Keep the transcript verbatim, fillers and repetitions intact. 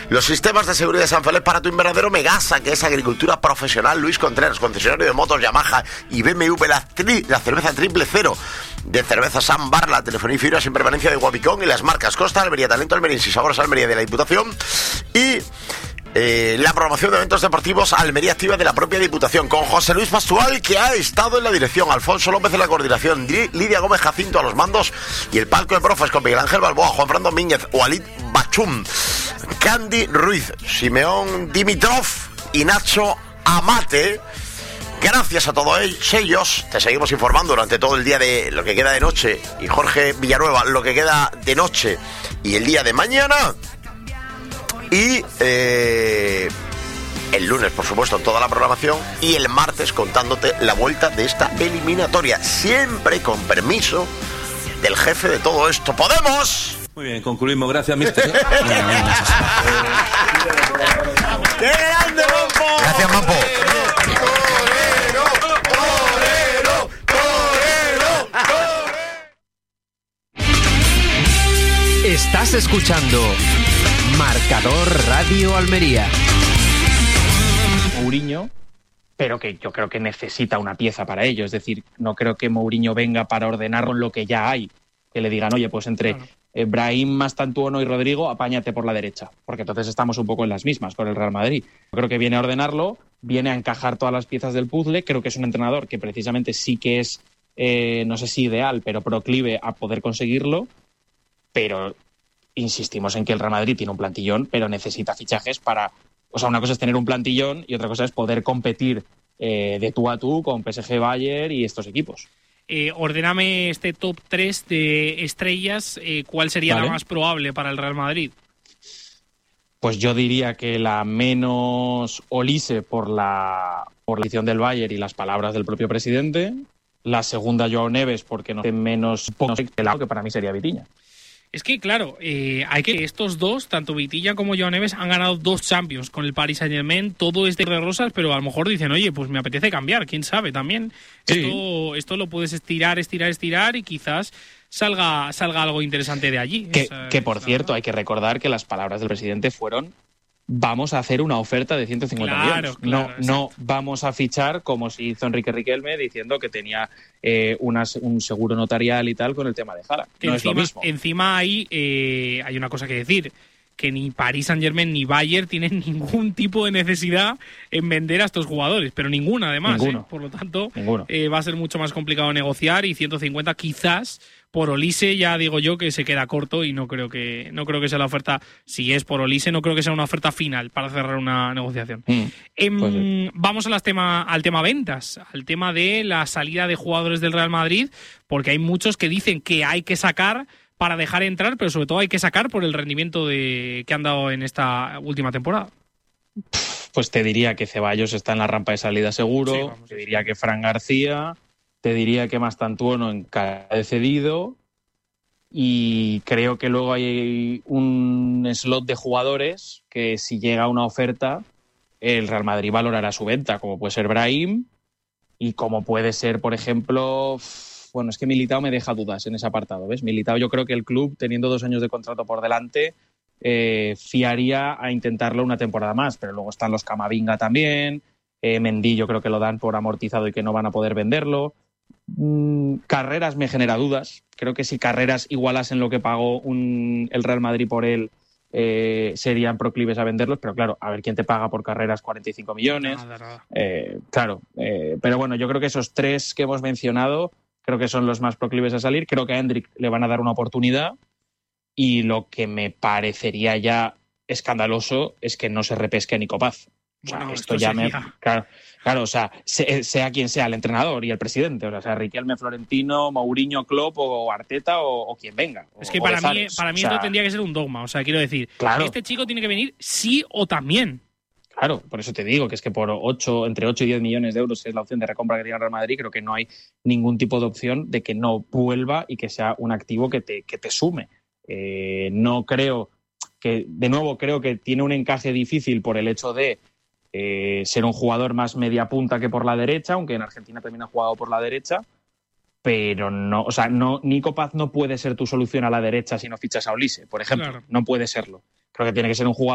Los sistemas de seguridad de San Felipe para tu invernadero Megasa, que es agricultura profesional. Luis Contreras, concesionario de motos Yamaha y B M W, la, tri, la cerveza triple cero de cerveza San Bar, la telefonía y fibra sin permanencia de Guapicón y las marcas Costa, Almería, Talento Almeriense y Sabores Almería de la Diputación y eh, la programación de eventos deportivos Almería Activa de la propia Diputación, con José Luis Pastual, que ha estado en la dirección, Alfonso López en la coordinación, Lidia Gómez Jacinto a los mandos y el palco de profes con Miguel Ángel Balboa, Juan Fran Domínguez, Walid Bachum, Candy Ruiz, Simeón Dimitrov y Nacho Amate. Gracias a todos ellos, te seguimos informando durante todo el día de lo que queda de noche, y Jorge Villanueva lo que queda de noche y el día de mañana, y eh, el lunes por supuesto toda la programación, y el martes contándote la vuelta de esta eliminatoria, siempre con permiso del jefe de todo esto. ¡Podemos! Muy bien, concluimos, gracias mister. ¡Qué grande, Mampo! Gracias, Mampo. Estás escuchando Marcador Radio Almería. Mourinho, pero que yo creo que necesita una pieza para ello. Es decir, no creo que Mourinho venga para ordenar con lo que ya hay. Que le digan, oye, pues entre eh, Brahim, Mastantuono y Rodrigo, apáñate por la derecha. Porque entonces estamos un poco en las mismas con el Real Madrid. Yo creo que viene a ordenarlo, viene a encajar todas las piezas del puzzle. Creo que es un entrenador que precisamente sí que es, eh, no sé si ideal, pero proclive a poder conseguirlo. Pero insistimos en que el Real Madrid tiene un plantillón, pero necesita fichajes para... O sea, una cosa es tener un plantillón y otra cosa es poder competir eh, de tú a tú con P S G, Bayern y estos equipos. Eh, ordéname este top tres de estrellas. Eh, ¿Cuál sería Vale. la más probable para el Real Madrid? Pues yo diría que la menos Olise por la, por la edición del Bayern y las palabras del propio presidente. La segunda, Joao Neves, porque no sé menos que para mí sería Vitinha. Es que, claro, eh, hay que estos dos, tanto Vitilla como Joao Neves, han ganado dos Champions con el Paris Saint-Germain. Todo es de rosas, pero a lo mejor dicen, oye, pues me apetece cambiar, quién sabe también. Sí. Esto, esto lo puedes estirar, estirar, estirar y quizás salga, salga algo interesante de allí. Que, Esa, que por cierto, hay que recordar que las palabras del presidente fueron: vamos a hacer una oferta de ciento cincuenta Claro, millones. claro, no, no vamos a fichar como si hizo Enrique Riquelme diciendo que tenía eh, unas, un seguro notarial y tal con el tema de Haaland. Que no encima, es lo mismo. Encima hay, eh, hay una cosa que decir, que ni Paris Saint-Germain ni Bayern tienen ningún tipo de necesidad en vender a estos jugadores, pero ninguna además. Ninguno. ¿eh? Por lo tanto, Ninguno. eh, va a ser mucho más complicado negociar, y ciento cincuenta quizás por Olise ya digo yo que se queda corto, y no creo que no creo que sea la oferta. Si es por Olise, no creo que sea una oferta final para cerrar una negociación. Mm, Em, pues sí. Vamos a las tema, al tema ventas, al tema de la salida de jugadores del Real Madrid, porque hay muchos que dicen que hay que sacar para dejar entrar, pero sobre todo hay que sacar por el rendimiento de, que han dado en esta última temporada. Pues te diría que Ceballos está en la rampa de salida seguro, Sí, vamos, te sí, diría sí. que Fran García, te diría que Mastantuono en cara de cedido, y creo que luego hay un slot de jugadores que si llega una oferta el Real Madrid valorará su venta, como puede ser Brahim y como puede ser, por ejemplo, bueno, es que Militao me deja dudas en ese apartado, ¿ves? Militao, yo creo que el club, teniendo dos años de contrato por delante, eh, fiaría a intentarlo una temporada más, pero luego están los Camavinga también, eh, Mendy yo creo que lo dan por amortizado y que no van a poder venderlo. Mm, Carreras me genera dudas, creo que si Carreras igualasen lo que pagó un, el Real Madrid por él, eh, serían proclives a venderlos, pero claro, a ver quién te paga por Carreras cuarenta y cinco millones. Nada, nada. Eh, claro, eh, pero bueno, yo creo que esos tres que hemos mencionado creo que son los más proclives a salir. Creo que a Hendrik le van a dar una oportunidad, y lo que me parecería ya escandaloso es que no se repesque a Nico Paz. O sea, Bueno, esto, esto ya sería- me... Claro, claro, o sea, se- sea quien sea el entrenador y el presidente, o sea, sea Riquelme, Florentino, Mourinho, Klopp o Arteta o, o quien venga. Es o- que o para mí, Bezares. para mí O sea, esto tendría que ser un dogma. O sea, quiero decir, Claro. este chico tiene que venir sí o también. Claro, por eso te digo que es que por ocho, entre ocho y diez millones de euros, que es la opción de recompra que tiene el Real Madrid, creo que no hay ningún tipo de opción de que no vuelva y que sea un activo que te, que te sume. Eh, no creo que, de nuevo, creo que tiene un encaje difícil por el hecho de eh, ser un jugador más media punta que por la derecha, aunque en Argentina también ha jugado por la derecha, pero no, o sea, no, Nico Paz no puede ser tu solución a la derecha si no fichas a Olise, por ejemplo. Claro. No puede serlo. Creo que tiene que ser un jugador